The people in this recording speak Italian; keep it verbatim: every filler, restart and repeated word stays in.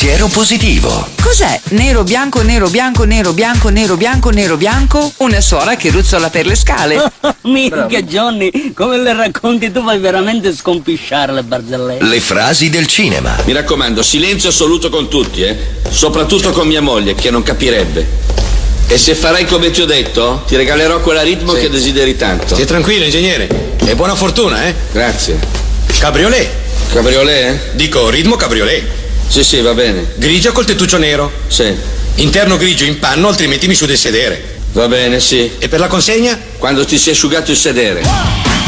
Pensiero positivo. Cos'è? Nero, bianco, nero, bianco, nero, bianco, nero, bianco, nero, bianco? Una suora che ruzzola per le scale. Mica Johnny, come le racconti tu fai veramente scompisciare le barzellette. Le frasi del cinema. Mi raccomando, silenzio assoluto con tutti, eh? Soprattutto con mia moglie, che non capirebbe. E se farai come ti ho detto, ti regalerò quell'aritmo Sì. che desideri tanto. Stia tranquillo, ingegnere. E buona fortuna, eh? Grazie. Cabriolet. Cabriolet, eh? Dico, ritmo cabriolet. Sì, sì, va bene. Grigia col tettuccio nero. Sì. Interno grigio in panno, altrimenti mi suda il sedere. Va bene, sì. E per la consegna? Quando ti sei asciugato il sedere.